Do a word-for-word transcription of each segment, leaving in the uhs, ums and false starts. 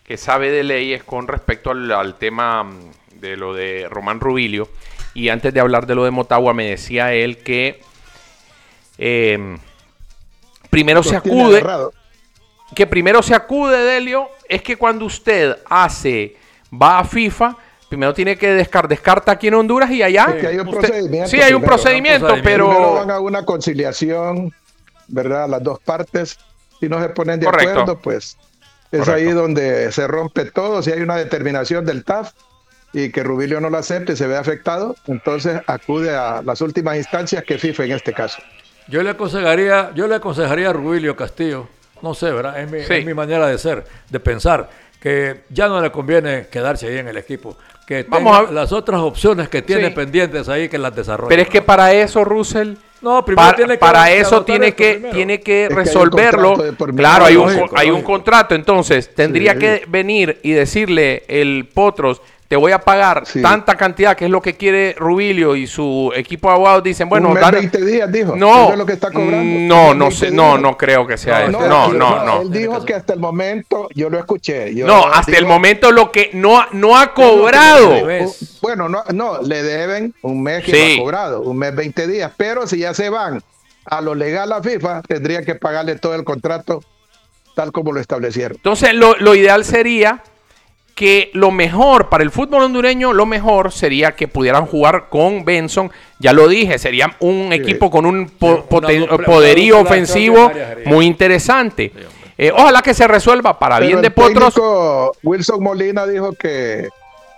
que sabe de leyes con respecto al, al tema de lo de Román Rubilio. Y antes de hablar de lo de Motagua, me decía él que eh, primero se acude, que primero se acude, Delio, es que cuando usted hace, va a FIFA, primero tiene que descartar, descarta aquí en Honduras y allá. Sí, hay un usted, procedimiento. Sí, hay un primero, procedimiento, ¿no? pero... Primero van a una conciliación, ¿verdad? Las dos partes, si no se ponen de Correcto. acuerdo, pues es Correcto. ahí donde se rompe todo. Si hay una determinación del T A F y que Rubilio no lo acepte y se ve afectado, entonces acude a las últimas instancias, que FIFA en este caso. Yo le aconsejaría, yo le aconsejaría a Rubilio Castillo, no sé, ¿verdad? Es mi, Sí. es mi manera de ser, de pensar, que ya no le conviene quedarse ahí en el equipo, que Vamos tenga a... las otras opciones que tiene Sí. pendientes ahí, que las desarrolle. Pero es que para eso, Russell, no, primero para, tiene que para eso tiene esto que, primero. tiene que Es que hay un resolverlo. contrato de por medio. Claro, hay un, Lógico, hay un lógico. contrato. Entonces, tendría Sí. que venir y decirle el Potros, te voy a pagar Sí. tanta cantidad, que es lo que quiere Rubilio, y su equipo de abogados dicen, bueno, un mes, dale- veinte días, dijo. No, Eso es lo que está cobrando. no, Un no mes, sé, veinte no, días. no creo que sea No, eso. No, él- no, no. Él dijo que hasta el momento, yo lo escuché. Yo No, hasta el digo- momento lo que no, no ha cobrado. mes. Bueno, no, no, le deben un mes que Sí. no ha cobrado, un mes, veinte días, pero si ya se van a lo legal a FIFA, tendría que pagarle todo el contrato tal como lo establecieron. Entonces, lo, lo ideal sería que lo mejor para el fútbol hondureño, lo mejor sería que pudieran jugar con Benson. Ya lo dije, sería un Sí. equipo con un po- Una poten- dupla- poderío una dupla ofensivo extraordinaria sería. muy interesante. Sí, hombre. Eh, ojalá que se resuelva para Pero bien el de Potros. técnico Wilson Molina dijo que,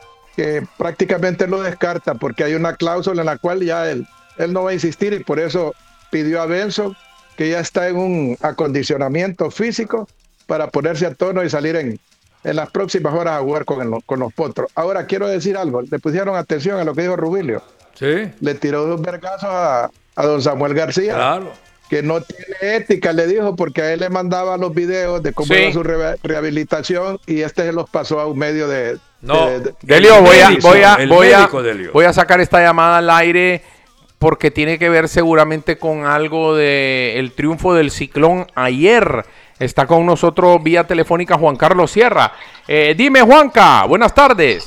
que prácticamente lo descarta porque hay una cláusula en la cual ya él, él no va a insistir, y por eso pidió a Benson, que ya está en un acondicionamiento físico para ponerse a tono y salir en, en las próximas horas a jugar con, el- con los Potros. Ahora quiero decir algo, le pusieron atención a lo que dijo Rubilio. Sí, Le tiró dos vergazos a, a don Samuel García, claro. que no tiene ética, le dijo, porque a él le mandaba los videos de cómo Sí. era su re- rehabilitación, y este se los pasó a un medio de... No. de- de- Delio, El voy a, médico, voy, a, el voy, a, médico, Delio. voy a sacar esta llamada al aire porque tiene que ver seguramente con algo del triunfo del Ciclón ayer. Está con nosotros vía telefónica Juan Carlos Sierra. Eh, dime, Juanca, buenas tardes.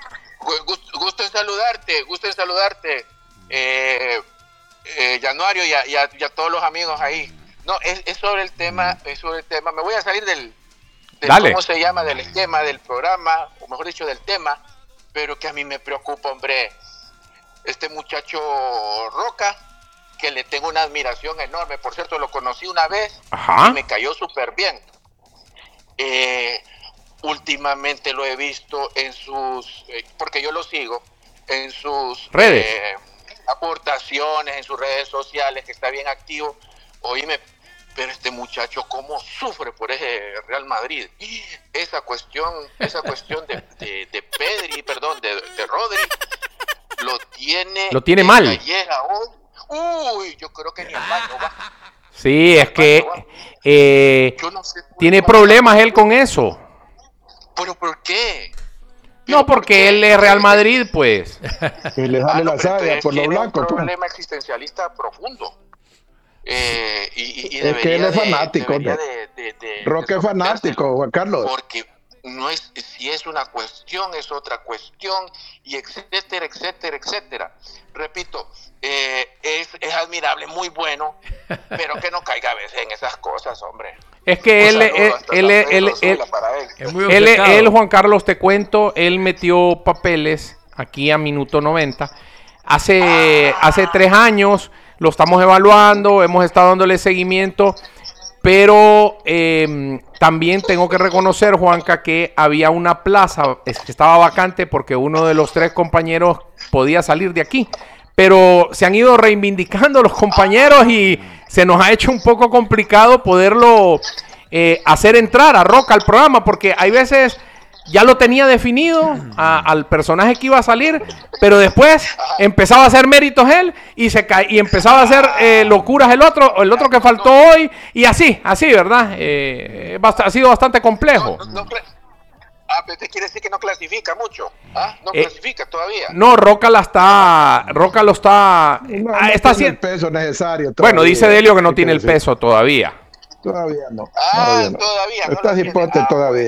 Gusto, gusto en saludarte, gusto en saludarte, eh, eh, Januario, y a, y, a, y a todos los amigos ahí. No, es, es sobre el tema, es sobre el tema. Me voy a salir del, del Dale. ¿cómo se llama? Del esquema del programa, o mejor dicho, del tema, pero que a mí me preocupa, hombre, este muchacho Roca, que le tengo una admiración enorme. Por cierto, lo conocí una vez Ajá. y me cayó súper bien. Eh, últimamente lo he visto en sus, eh, porque yo lo sigo, en sus Redes. eh, aportaciones, en sus redes sociales, que está bien activo. Oíme, pero este muchacho cómo sufre por ese Real Madrid. Esa cuestión, esa cuestión de, de, de Pedri, perdón, de, de Rodri, lo tiene, Lo tiene en mal. gallera hoy. Uy, yo creo que ni el baño va. Sí, es que eh, Yo no sé. tiene problemas él con eso. ¿Pero por qué? No, porque él es Real Madrid, pues. que le Ah, sale no, la pero saya entonces por lo tiene blanco. un pues. problema existencialista profundo. Eh, y, y, y Es debería que él es de- fanático, debería hombre. de, de, de- Roque de es someterse, fanático, Juan Carlos. porque no es, si es una cuestión, es otra cuestión, y etcétera, etcétera, etcétera. Repito, eh, es, es admirable, muy bueno, pero que no caiga a veces en esas cosas, hombre. Es que Un él, saludo él, hasta él, San él, Pedro él, Sula para él. Es muy Él, obcecado. él, Juan Carlos, te cuento, él metió papeles aquí a minuto noventa. Hace, hace tres años lo estamos evaluando, hemos estado dándole seguimiento, pero eh, también tengo que reconocer, Juanca, que había una plaza es que estaba vacante porque uno de los tres compañeros podía salir de aquí. Pero se han ido reivindicando los compañeros y se nos ha hecho un poco complicado poderlo eh, hacer entrar a Roca al programa, porque hay veces ya lo tenía definido a- al personaje que iba a salir, pero después empezaba a hacer méritos él y se ca- y empezaba a hacer eh, locuras el otro, el otro que faltó hoy, y así, así, ¿verdad? Eh, bast- ha sido bastante complejo. No, no, no, ah, pero te quiere decir que no clasifica mucho. ¿Ah? No Eh, clasifica todavía. No, Roca la está, Roca lo está, No, ah, no está tiene el haciendo. peso necesario. Bueno, todavía, dice Delio que no hay tiene el decir. peso todavía. Todavía no. Ah, todavía no. todavía no Está lo tiene. hipote Ah, todavía.